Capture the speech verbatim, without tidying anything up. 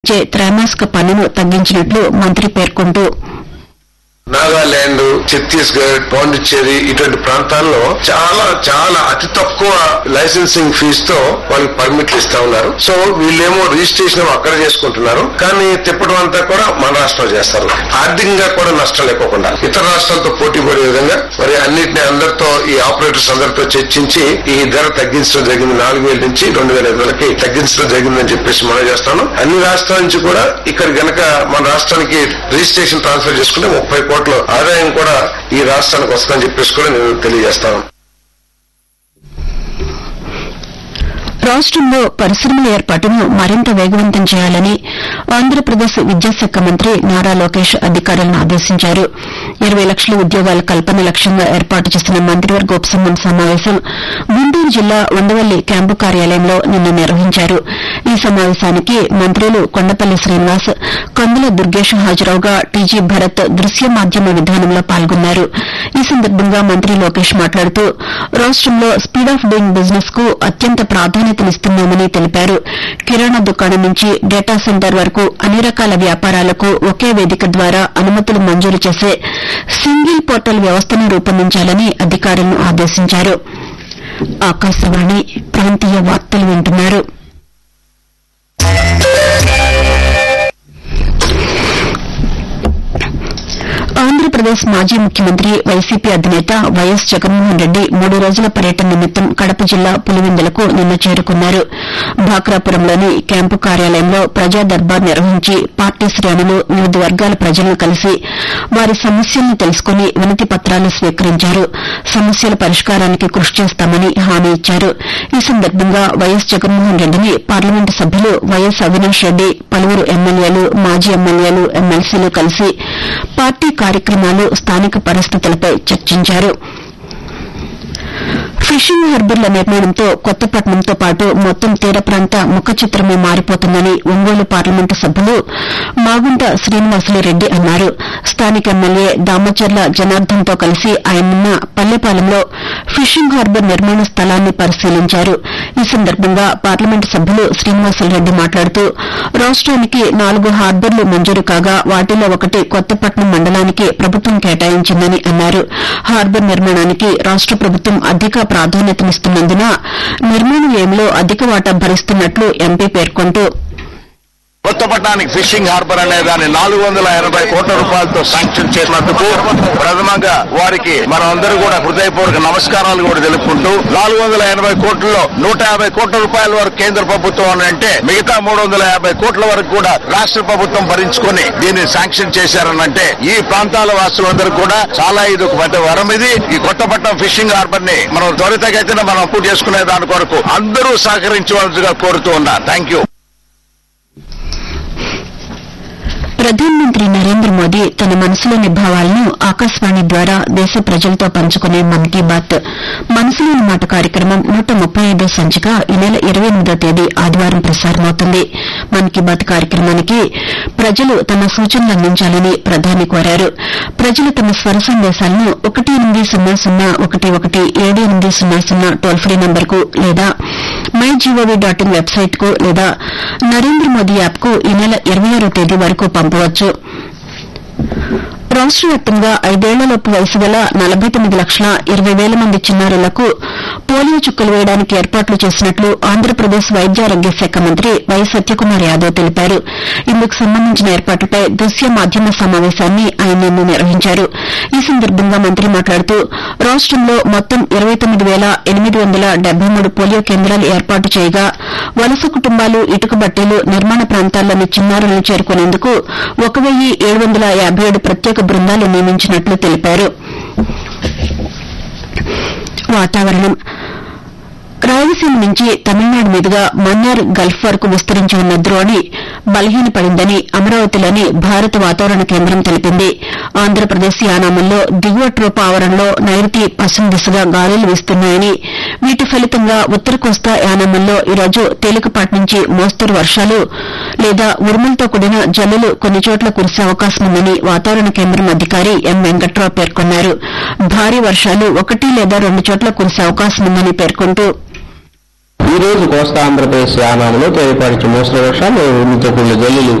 విధించే త్రైమాసిక పన్నును తగ్గించినట్లు మంత్రి పేర్కొంటూ నాగాలాండ్, ఛత్తీస్గఢ్, పాండిచ్చేరి ఇటువంటి ప్రాంతాల్లో చాలా చాలా అతి తక్కువ లైసెన్సింగ్ ఫీజుతో వాళ్ళకి పర్మిట్లు ఇస్తా ఉన్నారు. సో వీళ్ళేమో రిజిస్ట్రేషన్ అక్కడ చేసుకుంటున్నారు, కానీ తిప్పడం అంతా కూడా మన రాష్ట్రంలో చేస్తారు. ఆర్థికంగా కూడా నష్టం లేకోకుండా ఇతర రాష్ట్రాలతో పోటీ పడే విధంగా మరి అన్నింటినీ అందరితో ఈ ఆపరేటర్స్ అందరితో చర్చించి ఈ ధర తగ్గించడం జరిగింది. నాలుగు వేల నుంచి రెండు వేల ఐదు వేలకి తగ్గించడం జరిగిందని చెప్పేసి మనం చేస్తాను. అన్ని రాష్ట్రాల నుంచి కూడా ఇక్కడ గనక మన రాష్ట్రానికి రిజిస్ట్రేషన్ ట్రాన్స్ఫర్ చేసుకుంటే ముప్పై కోట్ల ఆదాయం కూడా ఈ రాష్ట్రానికి వస్తుందని చెప్పేసి కూడా నేను తెలియజేస్తాను. రాష్టంలో పరిశ్రమల ఏర్పాటును మరింత వేగవంతం చేయాలని ఆంధ్రప్రదేశ్ విద్యాశాఖ మంత్రి నారా లోకేష్ అధికారులను ఆదేశించారు. ఇరవై లక్షల ఉద్యోగాల కల్పన లక్ష్యంగా ఏర్పాటు చేసిన మంత్రివర్గ ఉపసంఘం సమావేశం గుంటూరు జిల్లా ఉండవల్లి క్యాంపు కార్యాలయంలో నిన్న నిర్వహించారు. ఈ సమావేశానికి మంత్రులు కొండపల్లి శ్రీనివాస్, కందుల దుర్గేష్ హాజరవగా టీజీ భరత్ దృశ్య మాధ్యమ విధానంలో పాల్గొన్నారు. ఈ సందర్భంగా మంత్రి లోకేష్ మాట్లాడుతూ రాష్టంలో స్పీడ్ ఆఫ్ డూయింగ్ బిజినెస్ కు అత్యంత ప్రాధాన్యతనిస్తున్నామని తెలిపారు. కిరాణా దుకాణం నుంచి డేటా సెంటర్ వరకు అన్ని రకాల వ్యాపారాలకు ఒకే వేదిక ద్వారా అనుమతులు మంజూరు చేసే సింగిల్ పోర్టల్ వ్యవస్థను రూపొందించాలని అధికారులను ఆదేశించారు. ఆకాశవాణి ప్రాంతీయ వార్తలు వింటున్నారు. ఆంధ్రప్రదేశ్ మాజీ ముఖ్యమంత్రి వైసీపీ అధినేత వైఎస్ జగన్మోహన్ రెడ్డి మూడు రోజుల పర్యటన నిమిత్తం కడప జిల్లా పులివెందులకు నిన్న చేరుకున్నారు. భాక్రాపురంలోని క్యాంపు కార్యాలయంలో ప్రజా దర్బార్ నిర్వహించి పార్టీ శ్రేణులు, వివిధ వర్గాల ప్రజలను కలిసి వారి సమస్యలను తెలుసుకుని వినతి పత్రాలు స్వీకరించారు. సమస్యల పరిష్కారానికి కృషి చేస్తామని హామీ ఇచ్చారు. ఈ సందర్భంగా వైఎస్ జగన్మోహన్ రెడ్డిని పార్లమెంటు సభ్యులు వైఎస్ అవినాష్ రెడ్డి, పలువురు ఎమ్మెల్యేలు, మాజీ ఎమ్మెల్యేలు, ఎమ్మెల్సీలు కలిసి పార్టీ కార్యక్రమాలు, స్థానిక పరిస్థితులపై చర్చించారు. ఫిషింగ్ హార్బర్ల నిర్మాణంతో కొత్తపట్నంతో పాటు మొత్తం తీర ప్రాంత ముఖ చిత్రమే మారిపోతుందని ఒంగోలు పార్లమెంటు సభ్యులు మాగుంట శ్రీనివాసులురెడ్డి అన్నారు. స్థానిక ఎమ్మెల్యే దామచర్ల జనార్దన్తో కలిసి ఆయన నిన్న పల్లెపాలెంలో ఫిషింగ్ హార్బర్ నిర్మాణ స్థలాన్ని పరిశీలించారు. ఈ సందర్భంగా పార్లమెంటు సభ్యులు శ్రీనివాసులురెడ్డి మాట్లాడుతూ రాష్ట్రానికి నాలుగు హార్బర్లు మంజూరు కాగా వాటిలో ఒకటి కొత్తపట్నం మండలానికి ప్రభుత్వం కేటాయించిందని అన్నారు. హార్బర్ నిర్మాణానికి రాష్ట ప్రభుత్వం అధిక ప్రాధాన్యతనిస్తున్నందున నిర్మాణ వ్యయంలో అధిక వాటా భరిస్తున్నట్లు ఎంపీ పేర్కొంటూ కొత్తపట్నానికి ఫిషింగ్ హార్బర్ అనే దాన్ని నాలుగు వందల ఎనభై కోట్ల రూపాయలతో శాంక్షన్ చేసినందుకు ప్రథమంగా వారికి మనం అందరూ కూడా హృదయపూర్వక నమస్కారాలు కూడా తెలుపుకుంటూ నాలుగు వందల ఎనభై కోట్లలో నూట యాభై కోట్ల రూపాయల వరకు కేంద్ర ప్రభుత్వం అంటే మిగతా మూడు వందల యాభై కోట్ల వరకు కూడా రాష్ట్ర ప్రభుత్వం భరించుకుని దీన్ని శాంక్షన్ చేశారనంటే ఈ ప్రాంతాల వాసులందరూ కూడా చాలా ఇది ఒక పెద్ద వరం. ఇది ఈ కొత్తపట్నం ఫిషింగ్ హార్బర్ ని మనం త్వరితగతిన మనం పూర్తి చేసుకునే దాని కొరకు అందరూ సహకరించవలసిగా కోరుతూ ఉన్నా. Thank you. ప్రధానమంత్రి నరేంద్ర మోదీ తన మనసులోని భావాలను ఆకాశవాణి ద్వారా దేశ ప్రజలతో పంచుకునే మన్ కీ బాత్ మనసులోని మాట కార్యక్రమం నూట ముప్పై ఐదో సంచిక ఈ నెల ఇరవై ఎనిమిదో తేదీ ఆదివారం ప్రసారమవుతుంది. మన్ కీ బాత్ కార్యక్రమానికి ప్రజలు తమ సూచనలు అందించాలని ప్రధాని కోరారు. ప్రజలు తమ స్వర సందేశాలను ఒకటి ఎనిమిది సున్నా సున్నా ఒకటి ఒకటి ఏడు ఎనిమిది సున్నా సున్నా టోల్ ఫ్రీ నంబర్కు లేదా my GOV dot in website కు లేదా నరేంద్ర మోదీ యాప్ కు ఈ నెల ఇరవై ఆరో తేదీ వరకు పంపవచ్చు. రాష్ట వ్యాప్తంగా ఐదేళ్లలోపు వయసు గల నలభై తొమ్మిది లక్షల ఇరవై వేల మంది చిన్నారులకు పోలియో చుక్కలు వేయడానికి ఏర్పాట్లు చేసినట్లు ఆంధ్రప్రదేశ్ వైద్యారోగ్య శాఖ మంత్రి వై సత్యకుమార్ యాదవ్ తెలిపారు. ఇందుకు సంబంధించిన ఏర్పాట్లపై దృశ్య మాధ్యమ సమావేశాన్ని ఆయన నిన్న నిర్వహించారు. ఈ సందర్భంగా మంత్రి మాట్లాడుతూ రాష్టంలో మొత్తం ఇరవై తొమ్మిది వేల ఎనిమిది వందల డెబ్బై మూడు పోలియో కేంద్రాలు ఏర్పాటు చేయగా వలస కుటుంబాలు, ఇటుక బట్టీలు, నిర్మాణ ప్రాంతాల్లోని చిన్నారులను చేరుకునేందుకు ఒక వెయ్యి ఏడు వందల యాబై ఏడు ప్రత్యేక బృందాలు నియమించినట్లు తెలిపారు. వాతావరణం రాయలసీమ నుంచి తమిళనాడు మీదుగా మన్నార్ గల్ఫ్ వరకు విస్తరించి ఉన్న ద్రోణి బలహీనపడిందని అమరావతిలోని భారత వాతావరణ కేంద్రం తెలిపింది. ఆంధ్రప్రదేశ్ యానామంలో దిగువ ట్రోపా ఆవరణలో నైరుతి పశ్చిమ దిశగా గాలులు వీస్తున్నాయని, వీటి ఫలితంగా ఉత్తర కోస్తా యానామంలో ఈరోజు తేలికపాటి నుంచి మోస్తరు వర్షాలు లేదా ఉరుములతో కూడిన జల్లులు కొన్ని చోట్ల కురిసే అవకాశం ఉందని వాతావరణ కేంద్రం అధికారి ఎం వెంకట్రావు పేర్కొన్నారు. భారీ వర్షాలు ఒకటి లేదా రెండు చోట్ల కురిసే అవకాశం ఉందని పేర్కొంటూ ఈ రోజు కోస్తా ఆంధ్రప్రదేశ్ యానాంలో తేలిపాటి మోస్తరు వర్షాలు, ఉరుములతో కూడిన జల్లులు